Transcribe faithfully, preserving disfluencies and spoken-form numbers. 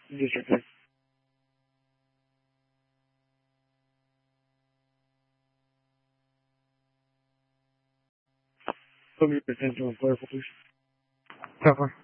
District ten. Put me your attention on clerical, please. Cover.